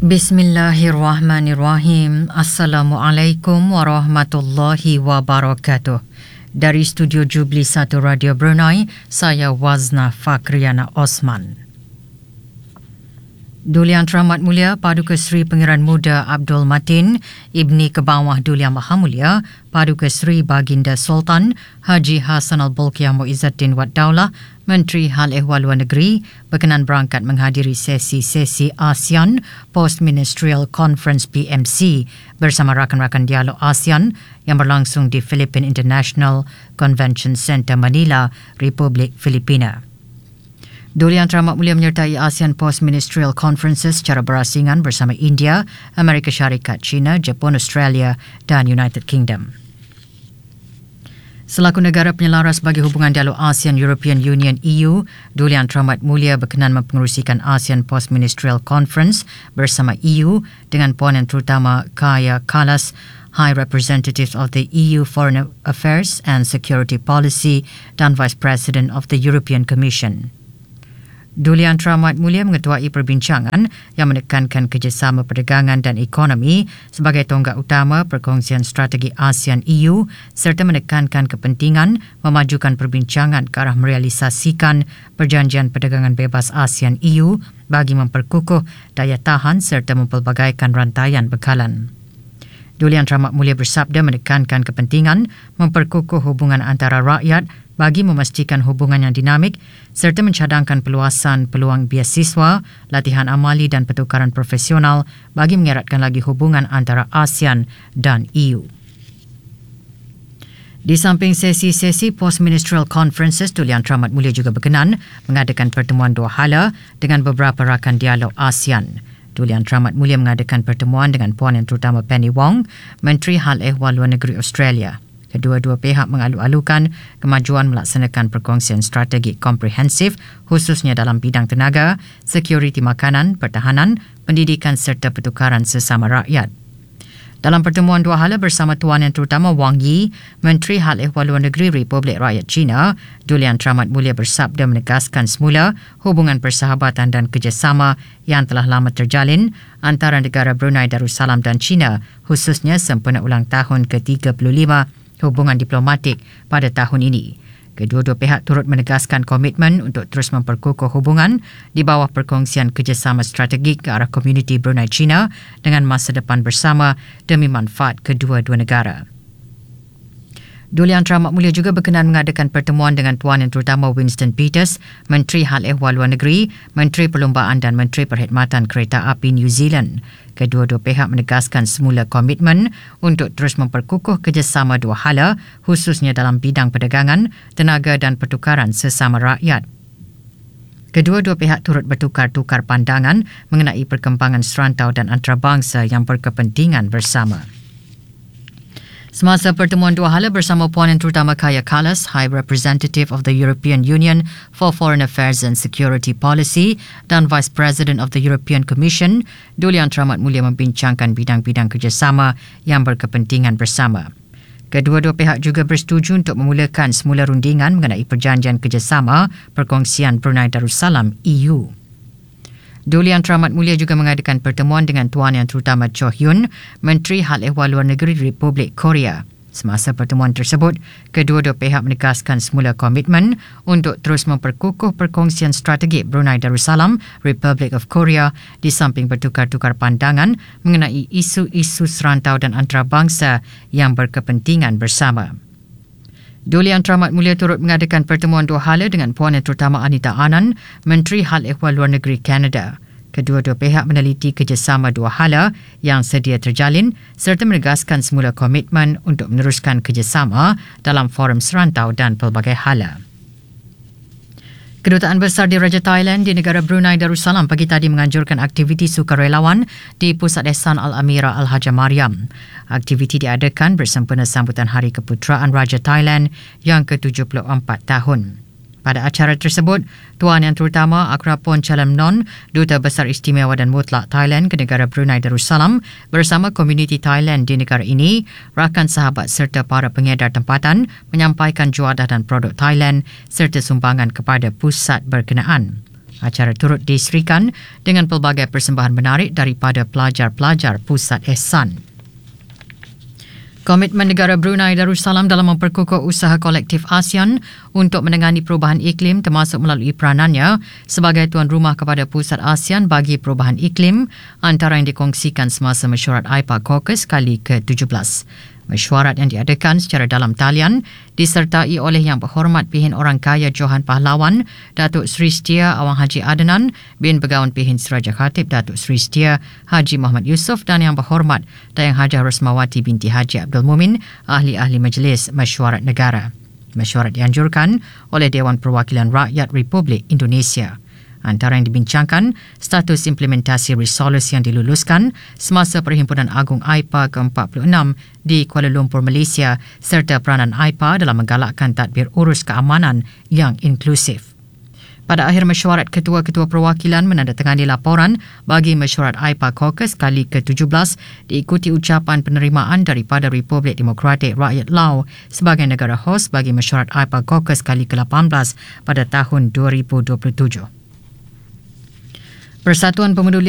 Bismillahirrahmanirrahim. Assalamualaikum warahmatullahi wabarakatuh. Dari Studio Jubli 1 Radio Brunei, saya Wazna Fakriana Osman. Duli Yang Teramat Mulia Paduka Seri Pangeran Muda Abdul Matin, Ibni Kebawah Duli Yang Maha Mulia Paduka Seri Baginda Sultan Haji Hassan Al-Bolkiah Muizzaddin Wad Daulah, Menteri Hal Ehwal Luar Negeri berkenan berangkat menghadiri sesi-sesi ASEAN Post-Ministerial Conference PMC bersama rakan-rakan dialog ASEAN yang berlangsung di Philippine International Convention Center Manila, Republik Filipina. Duli Yang Teramat Mulia menyertai ASEAN Post-Ministerial Conferences secara berasingan bersama India, Amerika Syarikat, China, Jepun, Australia dan United Kingdom. Selaku negara penyelaras bagi hubungan dialog ASEAN European Union EU, Duli Yang Teramat Mulia berkenan mempengerusikan ASEAN Post-Ministerial Conference bersama EU dengan Puan Yang Terutama Kaja Kallas, High Representative of the EU Foreign Affairs and Security Policy dan Vice President of the European Commission. Duli Yang Teramat Mulia mengetuai perbincangan yang menekankan kerjasama perdagangan dan ekonomi sebagai tonggak utama perkongsian strategi ASEAN-EU serta menekankan kepentingan memajukan perbincangan ke arah merealisasikan perjanjian perdagangan bebas ASEAN-EU bagi memperkukuh daya tahan serta mempelbagaikan rantaian bekalan. Duli Yang Teramat Mulia bersabda menekankan kepentingan memperkukuh hubungan antara rakyat bagi memastikan hubungan yang dinamik serta mencadangkan peluasan peluang beasiswa, latihan amali dan pertukaran profesional bagi mengeratkan lagi hubungan antara ASEAN dan EU. Di samping sesi-sesi Post-Ministerial Conferences, Duli Yang Teramat Mulia juga berkenan mengadakan pertemuan dua hala dengan beberapa rakan dialog ASEAN. Duli Yang Teramat Mulia mengadakan pertemuan dengan Puan Yang Terutama Penny Wong, Menteri Hal Ehwal Luar Negeri Australia. Kedua-dua pihak mengalu-alukan kemajuan melaksanakan perkongsian strategi komprehensif khususnya dalam bidang tenaga, sekuriti makanan, pertahanan, pendidikan serta pertukaran sesama rakyat. Dalam pertemuan dua hala bersama Tuan Yang Terutama Wang Yi, Menteri Hal Ehwal Luar Negeri Republik Rakyat China, Duli Yang Teramat Mulia bersabda menegaskan semula hubungan persahabatan dan kerjasama yang telah lama terjalin antara negara Brunei Darussalam dan China, khususnya sempena ulang tahun ke-35 hubungan diplomatik pada tahun ini. Kedua-dua pihak turut menegaskan komitmen untuk terus memperkukuh hubungan di bawah perkongsian kerjasama strategik ke arah komuniti Brunei China dengan masa depan bersama demi manfaat kedua-dua negara. Duli Yang Teramat Mulia juga berkenan mengadakan pertemuan dengan Tuan Yang Terutama Winston Peters, Menteri Hal Ehwal Luar Negeri, Menteri Perlumbaan dan Menteri Perkhidmatan Kereta Api New Zealand. Kedua-dua pihak menegaskan semula komitmen untuk terus memperkukuh kerjasama dua hala, khususnya dalam bidang perdagangan, tenaga dan pertukaran sesama rakyat. Kedua-dua pihak turut bertukar-tukar pandangan mengenai perkembangan serantau dan antarabangsa yang berkepentingan bersama. Semasa pertemuan dua hala bersama Puan Yang Terutama Kaja Kallas, High Representative of the European Union for Foreign Affairs and Security Policy dan Vice President of the European Commission, Duli Yang Teramat Mulia membincangkan bidang-bidang kerjasama yang berkepentingan bersama. Kedua-dua pihak juga bersetuju untuk memulakan semula rundingan mengenai perjanjian kerjasama perkongsian Brunei Darussalam EU. Duli Yang Teramat Mulia juga mengadakan pertemuan dengan Tuan Yang Terutama Cho Hyun, Menteri Hal Ehwal Luar Negeri Republik Korea. Semasa pertemuan tersebut, kedua-dua pihak menegaskan semula komitmen untuk terus memperkukuh perkongsian strategi Brunei Darussalam, Republic of Korea di samping bertukar-tukar pandangan mengenai isu-isu serantau dan antarabangsa yang berkepentingan bersama. Duli Yang Teramat Mulia turut mengadakan pertemuan dua hala dengan Puan Yang Terutama Anita Anand, Menteri Hal Ehwal Luar Negeri Kanada. Kedua-dua pihak meneliti kerjasama dua hala yang sedia terjalin serta menegaskan semula komitmen untuk meneruskan kerjasama dalam forum serantau dan pelbagai hala. Kedutaan Besar Diraja Thailand di negara Brunei Darussalam pagi tadi menganjurkan aktiviti sukarelawan di Pusat Ehsan Al-Amira Al-Haja Mariam. Aktiviti diadakan bersempena sambutan Hari Keputeraan Raja Thailand yang ke-74 tahun. Pada acara tersebut, Tuan Yang Terutama Akrapon Chalamnon, Duta Besar Istimewa dan Mutlak Thailand ke negara Brunei Darussalam bersama komuniti Thailand di negara ini, rakan sahabat serta para pengedar tempatan menyampaikan juadah dan produk Thailand serta sumbangan kepada pusat berkenaan. Acara turut diserikan dengan pelbagai persembahan menarik daripada pelajar-pelajar Pusat Ehsan. Komitmen negara Brunei Darussalam dalam memperkukuh usaha kolektif ASEAN untuk menangani perubahan iklim termasuk melalui peranannya sebagai tuan rumah kepada Pusat ASEAN bagi perubahan iklim antara yang dikongsikan semasa mesyuarat AIPA Caucus kali ke-17. Mesyuarat yang diadakan secara dalam talian disertai oleh Yang Berhormat Pihin Orang Kaya Johan Pahlawan, Datuk Seri Setia Awang Haji Adnan, Bin Begawan Pihin Siraja Khatib Datuk Seri Setia Haji Muhammad Yusof dan Yang Berhormat Dayang Hajah Rosmawati binti Haji Abdul Mumin, ahli-ahli Majlis Mesyuarat Negara. Mesyuarat dianjurkan oleh Dewan Perwakilan Rakyat Republik Indonesia. Antara yang dibincangkan, status implementasi resolusi yang diluluskan semasa Perhimpunan Agung AIPA ke-46 di Kuala Lumpur, Malaysia serta peranan AIPA dalam menggalakkan tadbir urus keamanan yang inklusif. Pada akhir mesyuarat, ketua-ketua perwakilan menandatangani laporan bagi mesyuarat AIPA Caucus kali ke-17 diikuti ucapan penerimaan daripada Republik Demokratik Rakyat Lao sebagai negara hos bagi mesyuarat AIPA Caucus kali ke-18 pada tahun 2027. Persatuan Pemuda